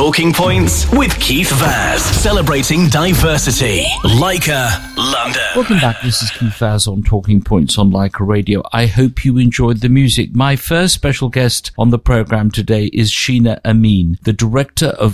Talking Points with Keith Vaz, celebrating diversity. Leica, London. Welcome back. This is Keith Vaz on Talking Points on Leica Radio. I hope you enjoyed the music. My first special guest on the program today is Sheena Amin, the director of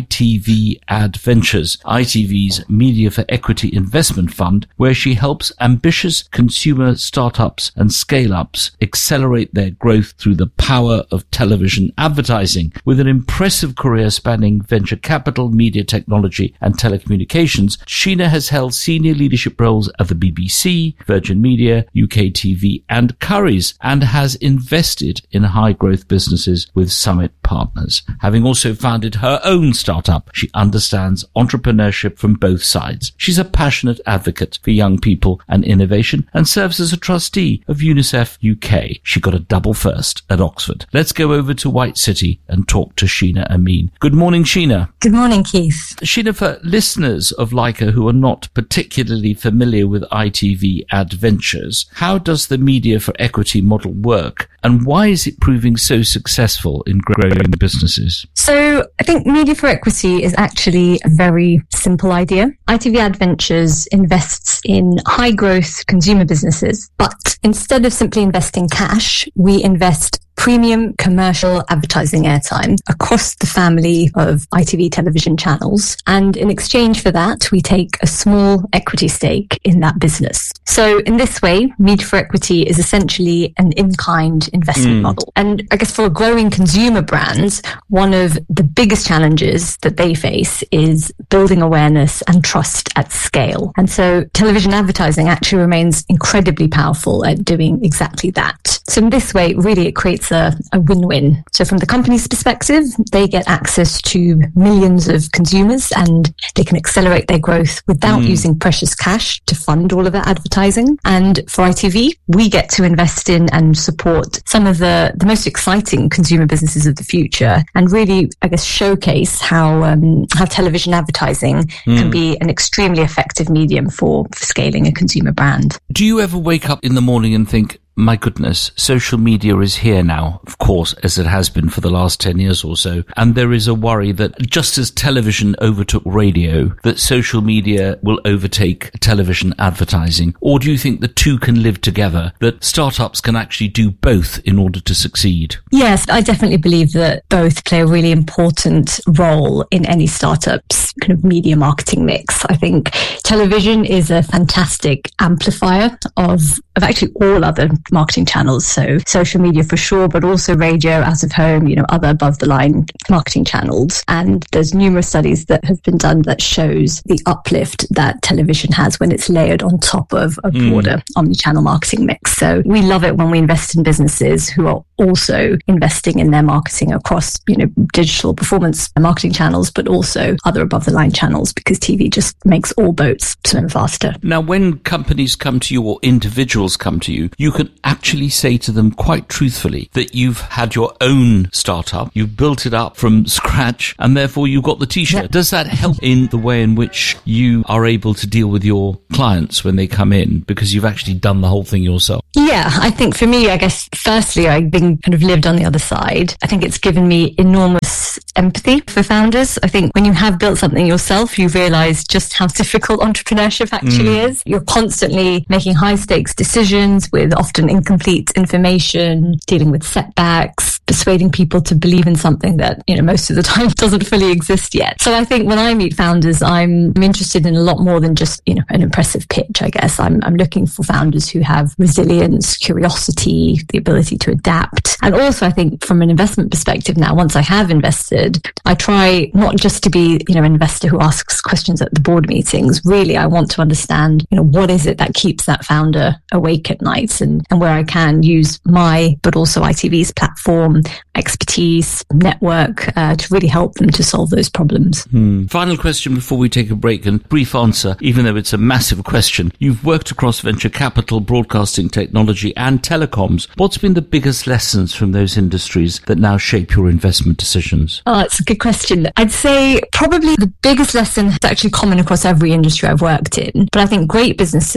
ITV Adventures, ITV's Media for Equity investment fund, where she helps ambitious consumer startups and scale-ups accelerate their growth through the power of television advertising. With an impressive career spanning venture capital, media technology and telecommunications, Sheena has held senior leadership roles at the BBC, Virgin Media, UK TV and Currys, and has invested in high-growth businesses with Summit Partners. Having also founded her own startup, she understands entrepreneurship from both sides. She's a passionate advocate for young people and innovation and serves as a trustee of UNICEF UK. She got a double first at Oxford. Let's go over to White City and talk to Sheena Amin. Good morning, Sheena. Good morning, Keith. Sheena, for listeners of Leica who are not particularly familiar with ITV Adventures, how does the Media for Equity model work, and why is it proving so successful in growing businesses? So I think Media for Equity is actually a very simple idea. ITV Adventures invests in high growth consumer businesses, but instead of simply investing cash, we invest premium commercial advertising airtime across the family of ITV television channels. And in exchange for that, we take a small equity stake in that business. So in this way, Media for Equity is essentially an in-kind investment model. And I guess for a growing consumer brand, one of the biggest challenges that they face is building awareness and trust at scale. And so television advertising actually remains incredibly powerful at doing exactly that. So in this way, really, it creates a win-win. So from the company's perspective, they get access to millions of consumers and they can accelerate their growth without using precious cash to fund all of their advertising. And for ITV, we get to invest in and support some of the most exciting consumer businesses of the future and really, I guess, showcase how television advertising can be an extremely effective medium for scaling a consumer brand. Do you ever wake up in the morning and think, my goodness, social media is here now, of course, as it has been for the last 10 years or so. And there is a worry that just as television overtook radio, that social media will overtake television advertising. Or do you think the two can live together, that startups can actually do both in order to succeed? Yes, I definitely believe that both play a really important role in any startup's kind of media marketing mix. I think television is a fantastic amplifier of actually all other marketing channels. So social media for sure, but also radio, out of home, other above the line marketing channels. And there's numerous studies that have been done that shows the uplift that television has when it's layered on top of a broader omnichannel marketing mix. So we love it when we invest in businesses who are also investing in their marketing across, digital performance marketing channels, but also other above the line channels, because TV just makes all boats swim faster. Now, when companies come to you or individuals come to you, you can actually say to them quite truthfully that you've had your own startup, you've built it up from scratch, and therefore you got the t-shirt. Yep. Does that help in the way in which you are able to deal with your clients when they come in, because you've actually done the whole thing yourself? Yeah, I think for me, I guess, firstly, I've been kind of lived on the other side. I think it's given me enormous empathy for founders. I think when you have built something yourself, you realize just how difficult entrepreneurship actually is. You're constantly making high stakes decisions with often incomplete information, dealing with setbacks, persuading people to believe in something that, most of the time doesn't fully exist yet. So I think when I meet founders, I'm interested in a lot more than just, an impressive pitch, I guess. I'm looking for founders who have resilience, curiosity, the ability to adapt. And also I think from an investment perspective now, once I have invested, I try not just to be, an investor who asks questions at the board meetings. Really, I want to understand, what is it that keeps that founder awake at night, and where I can use my, but also ITV's platform, expertise, network, to really help them to solve those problems. Final question before we take a break, and brief answer, even though it's a massive question. You've worked across venture capital, broadcasting technology and telecoms. What's been the biggest lessons from those industries that now shape your investment decisions? Oh, it's a good question. I'd say probably the biggest lesson is actually common across every industry I've worked in. But I think great businesses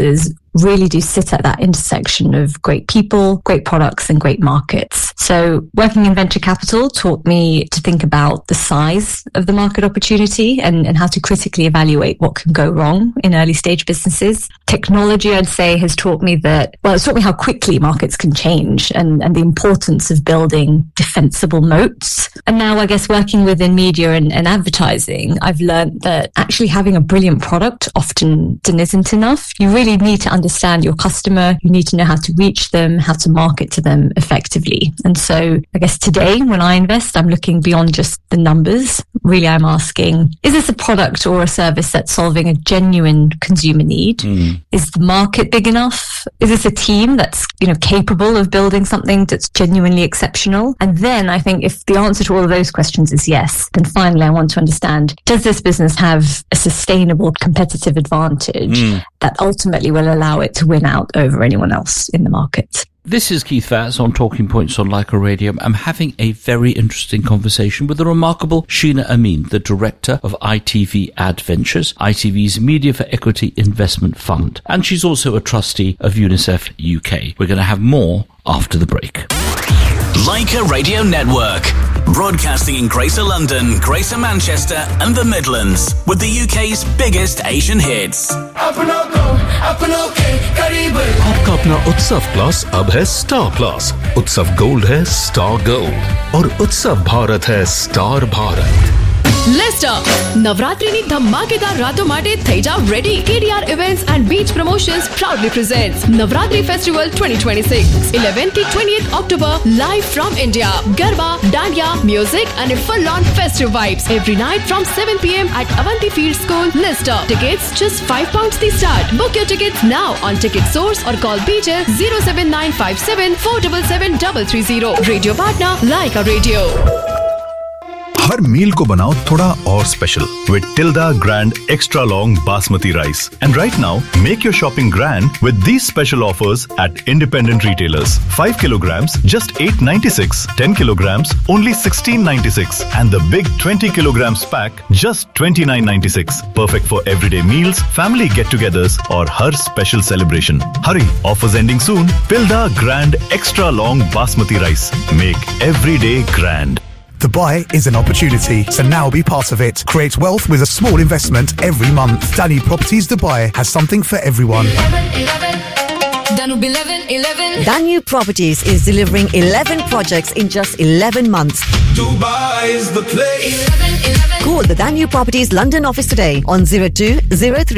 really do sit at that intersection of great people, great products, and great markets. So working in venture capital taught me to think about the size of the market opportunity and how to critically evaluate what can go wrong in early stage businesses. Technology, I'd say, has taught me it's taught me how quickly markets can change and the importance of building defensible moats. And now, I guess, working within media and advertising, I've learned that actually having a brilliant product often isn't enough. You really need to understand your customer. You need to know how to reach them, how to market to them effectively. And so I guess today when I invest, I'm looking beyond just the numbers. Really, I'm asking, is this a product or a service that's solving a genuine consumer need? Is the market big enough? Is this a team that's, capable of building something that's genuinely exceptional? And then I think if the answer to all of those questions is yes, then finally I want to understand, does this business have a sustainable competitive advantage that ultimately will allow it to win out over anyone else in the market? This is Keith Vaz on Talking Points on Leica Radio. I'm having a very interesting conversation with the remarkable Sheena Amin, the director of ITV Adventures, ITV's Media for Equity Investment Fund. And she's also a trustee of UNICEF UK. We're going to have more after the break. Leica Radio Network. Broadcasting in Greater London, Greater Manchester and the Midlands with the UK's biggest Asian hits. आपका अपना उत्सव plus अब है star plus. उत्सव gold है star gold और उत्सव भारत है स्टार भारत. Leicester નવરાત્રીની ધમાકેદાર રાતો માટે થઈ જાવ ready. KDR Events and Beach Promotions proudly presents Navratri Festival 2026 11th to 28th October live from India. Garba, Dandiya, music and a full-on festive vibes every night from 7 p.m. at Avanti Field School, Leicester. Tickets just £5 the start. Book your tickets now on Ticket Source or call BJ 07957 477 330. Radio partner Leica Radio. हर मील को बनाओ थोड़ा और special with Tilda Grand Extra Long Basmati Rice. And right now, make your shopping grand with these special offers at independent retailers. 5 kilograms, just $8.96. 10 kilograms, only $16.96. And the big 20 kilograms pack, just $29.96. Perfect for everyday meals, family get-togethers, or her special celebration. Hurry, offers ending soon. Tilda Grand Extra Long Basmati Rice. Make every day grand. Dubai is an opportunity, so now be part of it. Create wealth with a small investment every month. Danube Properties Dubai has something for everyone. Danube Properties is delivering 11 projects in just 11 months. Dubai is the place. Call the Danube Properties London office today on 0203